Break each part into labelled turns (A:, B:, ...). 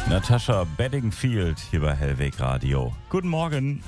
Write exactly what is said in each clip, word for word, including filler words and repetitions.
A: Natascha Bedingfield hier bei Hellweg Radio. Guten Morgen.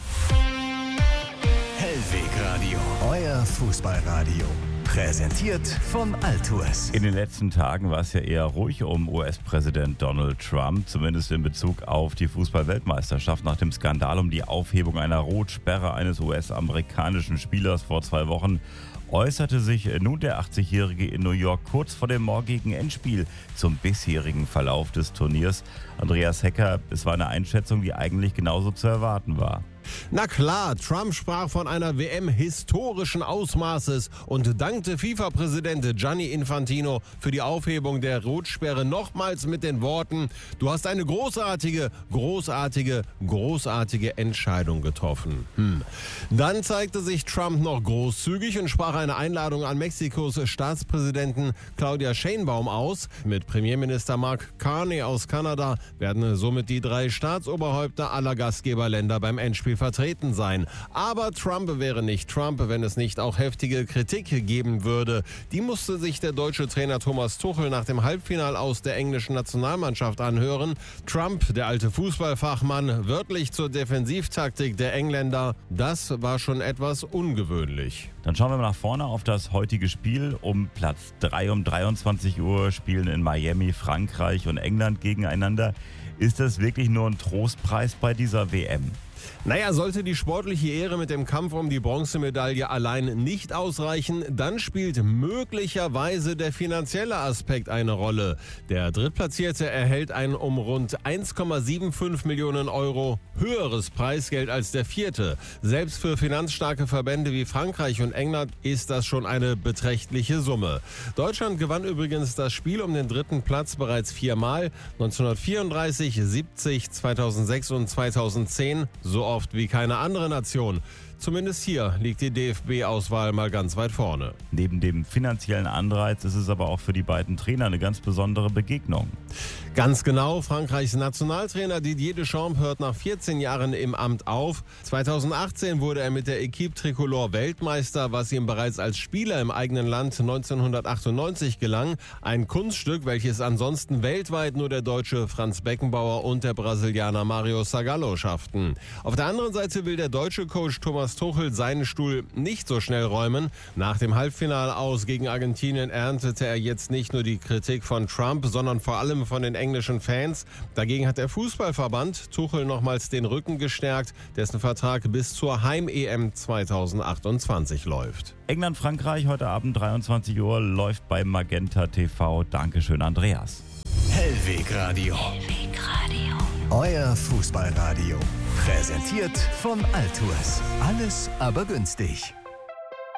B: Hellweg Radio, euer Fußballradio. Präsentiert von Altours.
A: In den letzten Tagen war es ja eher ruhig um U S-Präsident Donald Trump, zumindest in Bezug auf die Fußball-Weltmeisterschaft nach dem Skandal um die Aufhebung einer Rotsperre eines U S-amerikanischen Spielers vor zwei Wochen. Äußerte sich nun der achtzigjährige in New York kurz vor dem morgigen Endspiel zum bisherigen Verlauf des Turniers. Andreas Hecker, es war eine Einschätzung, die eigentlich genauso zu erwarten war.
C: Na klar, Trump sprach von einer W M historischen Ausmaßes und dankte FIFA-Präsident Gianni Infantino für die Aufhebung der Rotsperre nochmals mit den Worten: Du hast eine großartige, großartige, großartige Entscheidung getroffen. Hm. Dann zeigte sich Trump noch großzügig und sprach eine Einladung an Mexikos Staatspräsidenten Claudia Sheinbaum aus. Mit Premierminister Mark Carney aus Kanada werden somit die drei Staatsoberhäupter aller Gastgeberländer beim Endspiel vertreten sein. Aber Trump wäre nicht Trump, wenn es nicht auch heftige Kritik geben würde. Die musste sich der deutsche Trainer Thomas Tuchel nach dem Halbfinale aus der englischen Nationalmannschaft anhören. Trump, der alte Fußballfachmann, wörtlich zur Defensivtaktik der Engländer. Das war schon etwas ungewöhnlich.
A: Dann schauen wir mal nach vorne auf das heutige Spiel. Um Platz drei um dreiundzwanzig Uhr spielen in Miami Frankreich und England gegeneinander. Ist das wirklich nur ein Trostpreis bei dieser W M?
C: Naja, sollte die sportliche Ehre mit dem Kampf um die Bronzemedaille allein nicht ausreichen, dann spielt möglicherweise der finanzielle Aspekt eine Rolle. Der Drittplatzierte erhält ein um rund eins Komma fünfundsiebzig Millionen Euro höheres Preisgeld als der Vierte. Selbst für finanzstarke Verbände wie Frankreich und England ist das schon eine beträchtliche Summe. Deutschland gewann übrigens das Spiel um den dritten Platz bereits viermal, neunzehnhundertvierunddreißig, siebzig, zweitausendsechs und zweitausendzehn. So oft wie keine andere Nation. Zumindest hier liegt die D F B-Auswahl mal ganz weit vorne.
A: Neben dem finanziellen Anreiz ist es aber auch für die beiden Trainer eine ganz besondere Begegnung.
C: Ganz genau, Frankreichs Nationaltrainer Didier Deschamps hört nach vierzehn Jahren im Amt auf. zweitausendachtzehn wurde er mit der Equipe Tricolore Weltmeister, was ihm bereits als Spieler im eigenen Land neunzehnhundertachtundneunzig gelang. Ein Kunststück, welches ansonsten weltweit nur der Deutsche Franz Beckenbauer und der Brasilianer Mario Zagallo schafften. Auf der anderen Seite will der deutsche Coach Thomas Tuchel seinen Stuhl nicht so schnell räumen. Nach dem Halbfinale aus gegen Argentinien erntete er jetzt nicht nur die Kritik von Trump, sondern vor allem von den englischen Fans. Dagegen hat der Fußballverband Tuchel nochmals den Rücken gestärkt, dessen Vertrag bis zur Heim-E M zweitausendachtundzwanzig läuft.
A: England-Frankreich heute Abend dreiundzwanzig Uhr läuft bei Magenta T V. Dankeschön, Andreas.
B: Hellweg Radio.
D: Hellweg Radio.
B: Euer Fußballradio. Präsentiert von Altours. Alles aber günstig.